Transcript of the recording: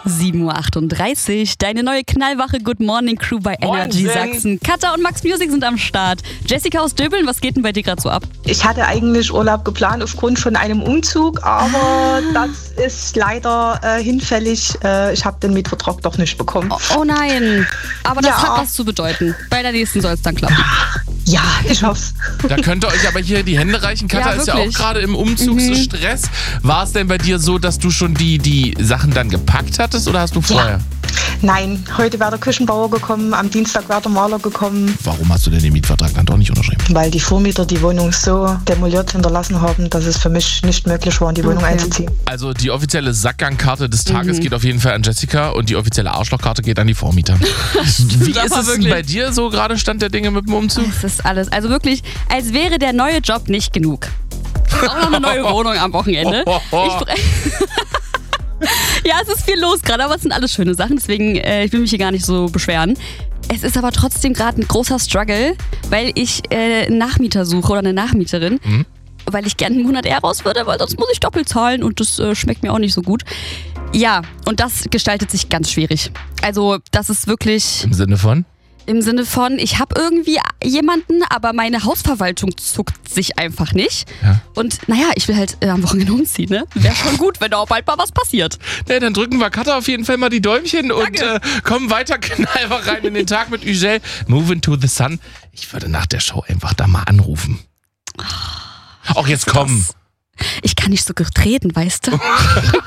7:38 Uhr. Deine neue knallwache Good Morning Crew bei Energy Sachsen. Katha und Max Music sind am Start. Jessica aus Döbeln, was geht denn bei dir gerade so ab? Ich hatte eigentlich Urlaub geplant aufgrund von einem Umzug, aber das ist leider hinfällig. Ich habe den Mietvertrag doch nicht bekommen. Oh nein, aber das hat was zu bedeuten. Bei der nächsten soll es dann klappen. Ja, ich hoffe. Da könnt ihr euch aber hier die Hände reichen. Katha ist ja auch gerade im Umzugsstress. War es denn bei dir so, dass du schon die Sachen dann gepackt hattest oder hast du vorher? Ja. Nein, heute wäre der Küchenbauer gekommen, am Dienstag wäre der Maler gekommen. Warum hast du denn den Mietvertrag dann doch nicht unterschrieben? Weil die Vormieter die Wohnung so demoliert hinterlassen haben, dass es für mich nicht möglich war, in die Wohnung einzuziehen. Also die offizielle Sackgangkarte des Tages geht auf jeden Fall an Jessica und die offizielle Arschlochkarte geht an die Vormieter. Wie ist es denn bei dir so gerade Stand der Dinge mit dem Umzug? Es ist alles, also wirklich, als wäre der neue Job nicht genug. Auch noch eine neue Wohnung am Wochenende. Ja, es ist viel los gerade, aber es sind alles schöne Sachen, deswegen ich will mich hier gar nicht so beschweren. Es ist aber trotzdem gerade ein großer Struggle, weil ich einen Nachmieter suche oder eine Nachmieterin, weil ich gerne einen Monat eher raus würde, weil sonst muss ich doppelt zahlen und das schmeckt mir auch nicht so gut. Ja, und das gestaltet sich ganz schwierig. Also das ist wirklich... Im Sinne von? Im Sinne von, ich habe irgendwie jemanden, aber meine Hausverwaltung zuckt sich einfach nicht. Ja. Und naja, ich will halt am Wochenende umziehen, ne? Wäre schon gut, wenn da auch bald mal was passiert. Ja, dann drücken wir Katha auf jeden Fall mal die Däumchen und kommen weiter knallwach rein in den Tag mit Ugel. Moving to the Sun. Ich würde nach der Show einfach da mal anrufen. Ach, jetzt komm. Ich kann nicht so gut reden, weißt du?